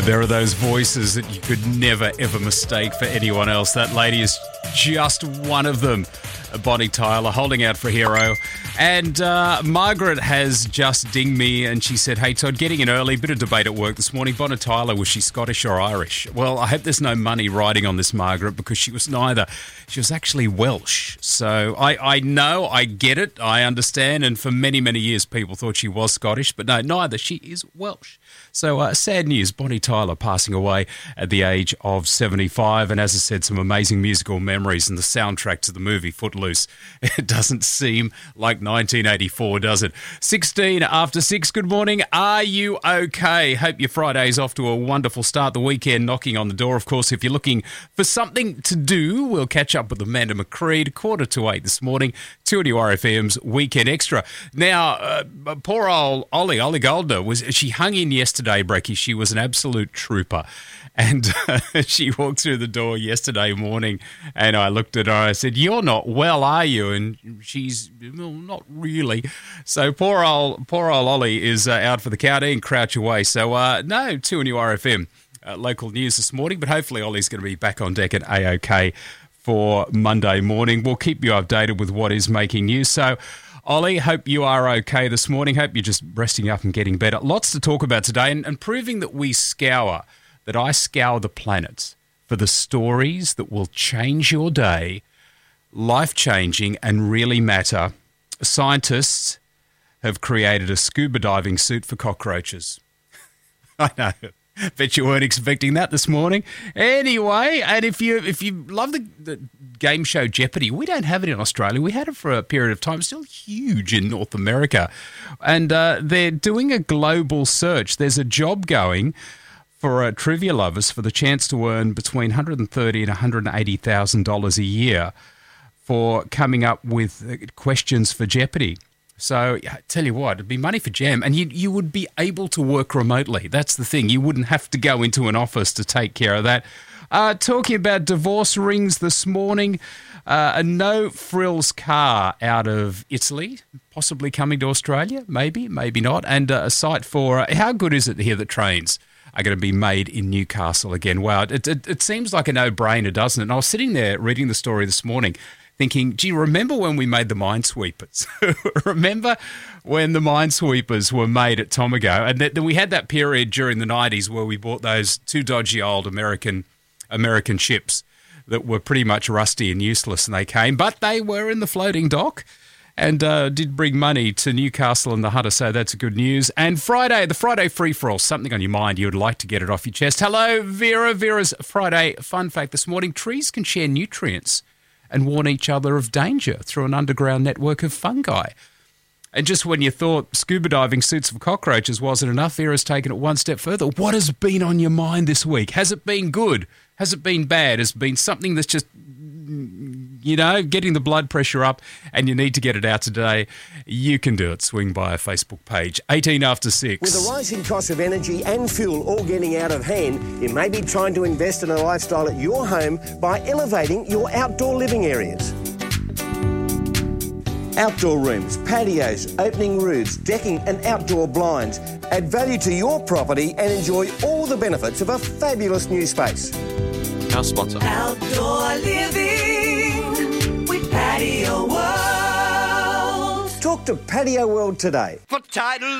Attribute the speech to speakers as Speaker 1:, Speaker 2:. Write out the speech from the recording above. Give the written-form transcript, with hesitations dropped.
Speaker 1: There are those voices that you could never, ever mistake for anyone else. That lady is just one of them. Bonnie Tyler holding out for Hero. And Margaret has just dinged me and she said, hey, Todd, getting in early, bit of debate at work this morning. Bonnie Tyler, was she Scottish or Irish? Well, I hope there's no money riding on this, Margaret, because she was neither. She was actually Welsh. So I know, I get it, I understand. And for many, many years, people thought she was Scottish. But no, neither. She is Welsh. So sad news, Bonnie Tyler passing away at the age of 75. And as I said, some amazing musical memories and the soundtrack to the movie Footloose. It doesn't seem like 1984, does it? 16 after 6, good morning. Are you okay? Hope your Friday's off to a wonderful start. The weekend knocking on the door. Of course, if you're looking for something to do, we'll catch up with Amanda McCreed, 7:45 this morning, 2RFM's Weekend Extra. Now, poor old Ollie Goldner, she hung in yesterday, Brecky. She was an absolute trooper. And she walked through the door yesterday morning and I looked at her. I said, you're not well, are you? And she's, well, not really. So poor old Ollie is out for the count and crouch away. So no, 2RFM local news this morning, but hopefully Ollie's going to be back on deck at A-OK for Monday morning. We'll keep you updated with what is making news. So Ollie, hope you are okay this morning. Hope you're just resting up and getting better. Lots to talk about today and proving that I scour the planet for the stories that will change your day, life-changing and really matter. Scientists have created a scuba diving suit for cockroaches. I know. Bet you weren't expecting that this morning. Anyway, and if you love the game show Jeopardy, we don't have it in Australia. We had it for a period of time. It's still huge in North America. And they're doing a global search. There's a job going for trivia lovers for the chance to earn between $130,000 and $180,000 a year for coming up with questions for Jeopardy. So I tell you what, it'd be money for jam, and you would be able to work remotely. That's the thing. You wouldn't have to go into an office to take care of that. Talking about divorce rings this morning, a no-frills car out of Italy, possibly coming to Australia, maybe not, and a site for how good is it here that trains are going to be made in Newcastle again. Wow, it seems like a no-brainer, doesn't it? And I was sitting there reading the story this morning thinking, gee, remember when we made the Minesweepers? Remember when the Minesweepers were made at Tomago? And then we had that period during the 90s where we bought those two dodgy old American ships that were pretty much rusty and useless, and they came, but they were in the floating dock and did bring money to Newcastle and the Hunter, so that's good news. And the Friday free-for-all, something on your mind, you would like to get it off your chest. Hello, Vera. Vera's Friday fun fact this morning. Trees can share nutrients and warn each other of danger through an underground network of fungi. And just when you thought scuba diving suits for cockroaches wasn't enough, Vera's taken it one step further. What has been on your mind this week? Has it been good? Has it been bad? Has it been something that's just, getting the blood pressure up and you need to get it out today? You can do it. Swing by our Facebook page. 18 after 6.
Speaker 2: With the rising cost of energy and fuel all getting out of hand, you may be trying to invest in a lifestyle at your home by elevating your outdoor living areas. Outdoor rooms, patios, opening roofs, decking and outdoor blinds add value to your property and enjoy all the benefits of a fabulous new space.
Speaker 3: Our sponsor.
Speaker 4: Outdoor living with Patio World.
Speaker 2: Talk to Patio World today.
Speaker 3: For title